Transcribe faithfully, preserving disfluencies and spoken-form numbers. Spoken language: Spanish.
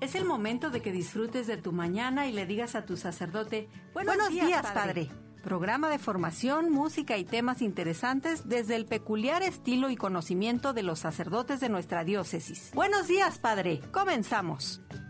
Es el momento de que disfrutes de tu mañana y le digas a tu sacerdote, buenos, Buenos días, días, padre. padre. Programa de formación, música y temas interesantes desde el peculiar estilo y conocimiento de los sacerdotes de nuestra diócesis. Buenos días, padre. Comenzamos.